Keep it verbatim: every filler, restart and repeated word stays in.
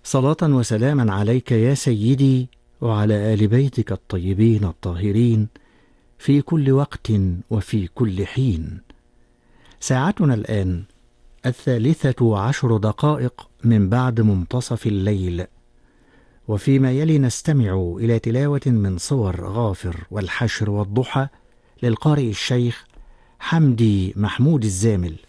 صلاة وسلاما عليك يا سيدي وعلى آل بيتك الطيبين الطاهرين في كل وقت وفي كل حين. ساعتنا الآن الثالثة عشر دقائق من بعد منتصف الليل، وفيما يلي نستمع إلى تلاوة من صور غافر والحشر والضحى للقارئ الشيخ حمدي محمود الزامل.